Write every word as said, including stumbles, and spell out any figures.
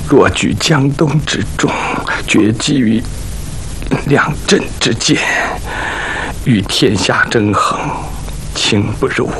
若举江东之众，决击于两镇之间，与天下争衡，情不如我。